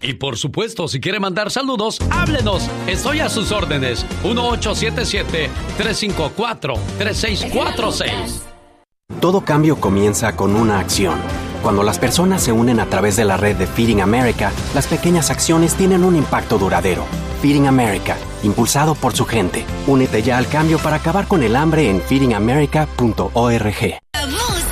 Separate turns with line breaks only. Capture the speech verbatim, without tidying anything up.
Y por supuesto, si quiere mandar saludos, háblenos. Estoy a sus órdenes. uno ocho siete siete, tres cinco cuatro, tres seis cuatro seis.
Todo cambio comienza con una acción. Cuando las personas se unen a través de la red de Feeding America, las pequeñas acciones tienen un impacto duradero. Feeding America, impulsado por su gente. Únete ya al cambio para acabar con el hambre en feeding america punto org.